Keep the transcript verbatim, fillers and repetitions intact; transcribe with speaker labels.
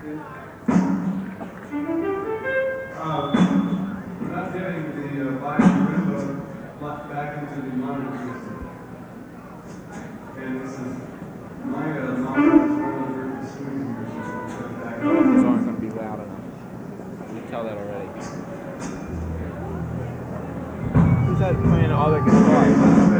Speaker 1: Um, not getting the uh, bind window back into the monitor system. And this is my uh, monitor is one of the swings here.
Speaker 2: Those aren't going to be loud enough. You can tell that already. Who's that playing all the guitars?